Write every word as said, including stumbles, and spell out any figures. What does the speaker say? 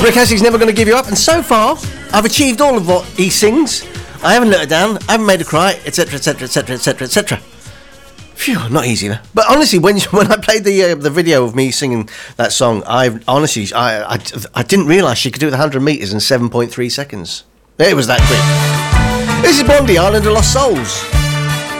Rick Astley's Never Gonna Give You Up, and so far, I've achieved all of what he sings. I haven't let her down, I haven't made her cry, etc, etc, etc, etc, et cetera. Phew, not easy, man. But honestly, when when I played the uh, the video of me singing that song, I honestly, I, I, I didn't realise she could do it one hundred metres in seven point three seconds. It was that quick. This is Blondie, Island of Lost Souls.